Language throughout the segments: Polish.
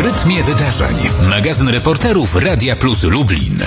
rytmie wydarzeń. Magazyn reporterów Radia Plus Lublin.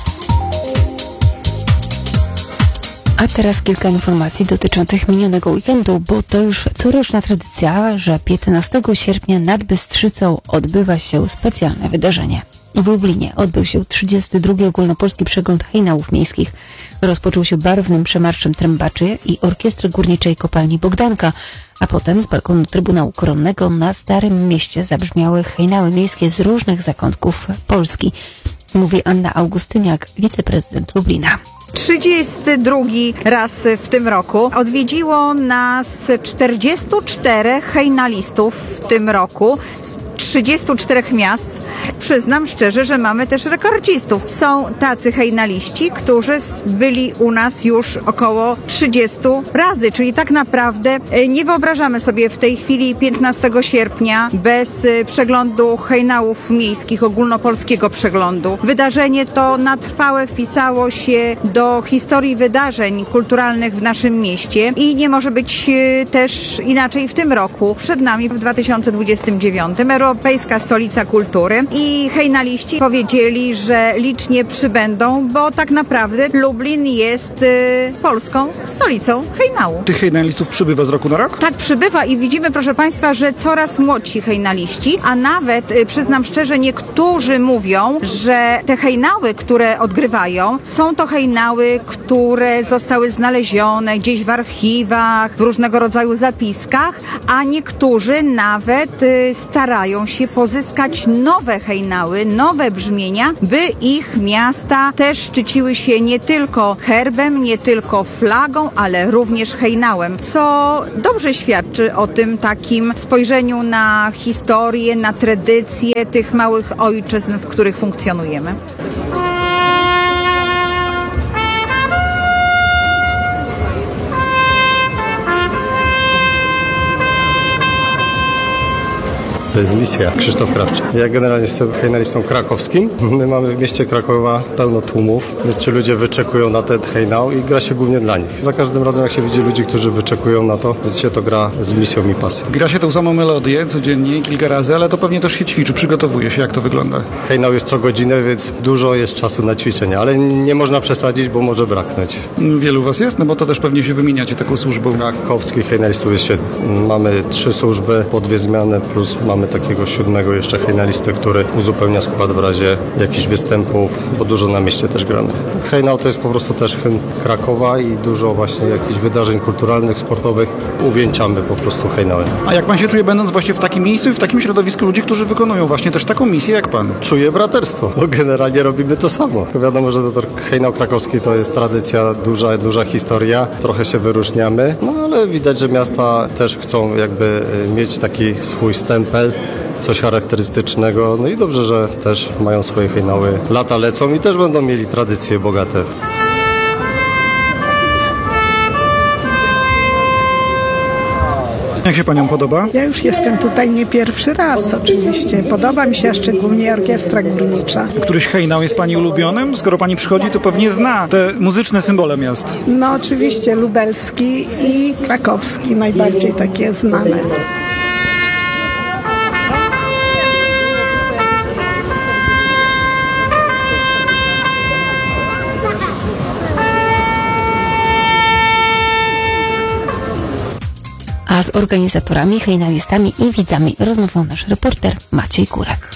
A teraz kilka informacji dotyczących minionego weekendu, bo to już coroczna tradycja, że 15 sierpnia nad Bystrzycą odbywa się specjalne wydarzenie. W Lublinie odbył się 32. Ogólnopolski Przegląd Hejnałów Miejskich. Rozpoczął się barwnym przemarszem trębaczy i Orkiestry Górniczej Kopalni Bogdanka, a potem z balkonu Trybunału Koronnego na Starym Mieście zabrzmiały hejnały miejskie z różnych zakątków Polski. Mówi Anna Augustyniak, wiceprezydent Lublina. 32 raz w tym roku. Odwiedziło nas 44 hejnalistów w tym roku z 34 miast. Przyznam szczerze, że mamy też rekordzistów. Są tacy hejnaliści, którzy byli u nas już około 30 razy, czyli tak naprawdę nie wyobrażamy sobie w tej chwili 15 sierpnia bez przeglądu hejnałów miejskich, ogólnopolskiego przeglądu. Wydarzenie to na trwałe wpisało się do historii wydarzeń kulturalnych w naszym mieście i nie może być też inaczej w tym roku. Przed nami w 2029 Europejska Stolica Kultury i hejnaliści powiedzieli, że licznie przybędą, bo tak naprawdę Lublin jest polską stolicą hejnału. Tych hejnalistów przybywa z roku na rok? Tak, przybywa i widzimy, proszę Państwa, że coraz młodsi hejnaliści, a nawet, przyznam szczerze, niektórzy mówią, że te hejnały, które odgrywają, są to hejnały, które zostały znalezione gdzieś w archiwach, w różnego rodzaju zapiskach, a niektórzy nawet starają się pozyskać nowe hejnały, nowe brzmienia, by ich miasta też szczyciły się nie tylko herbem, nie tylko flagą, ale również hejnałem, co dobrze świadczy o tym takim spojrzeniu na historię, na tradycje tych małych ojczyzn, w których funkcjonujemy. To jest misja. Krzysztof Krawczyk. Ja generalnie jestem hejnalistą krakowskim. My mamy w mieście Krakowa pełno tłumów, więc ci ludzie wyczekują na ten hejnał i gra się głównie dla nich. Za każdym razem jak się widzi ludzi, którzy wyczekują na to, więc się to gra z misją i pasją. Gra się tą samą melodię codziennie, kilka razy, ale to pewnie też się ćwiczy, przygotowuje się. Jak to wygląda? Hejnał jest co godzinę, więc dużo jest czasu na ćwiczenia, ale nie można przesadzić, bo może braknąć. Wielu was jest? No bo to też pewnie się wymieniacie taką służbą. Krakowskich hejnalistów jest mamy 3 służby, po 2 zmiany, plus mamy takiego 7 jeszcze hejnalistę, który uzupełnia skład w razie jakichś występów, bo dużo na mieście też gramy. Hejnał to jest po prostu też hymn Krakowa i dużo właśnie jakichś wydarzeń kulturalnych, sportowych uwieńczamy po prostu hejnałem. A jak pan się czuje, będąc właśnie w takim miejscu i w takim środowisku ludzi, którzy wykonują właśnie też taką misję jak pan? Czuję braterstwo, bo generalnie robimy to samo. Wiadomo, że to hejnał krakowski to jest tradycja, duża historia, trochę się wyróżniamy, no ale widać, że miasta też chcą jakby mieć taki swój stempel, coś charakterystycznego, no i dobrze, że też mają swoje hejnały. Lata lecą i też będą mieli tradycje bogate. Jak się paniom podoba? Ja już jestem tutaj nie pierwszy raz oczywiście. Podoba mi się szczególnie Orkiestra Górnicza. Któryś hejnał jest pani ulubionym? Skoro pani przychodzi, to pewnie zna te muzyczne symbole miast. No oczywiście lubelski i krakowski, najbardziej takie znane. A z organizatorami, hejnalistami i widzami rozmawiał nasz reporter Maciej Kurek.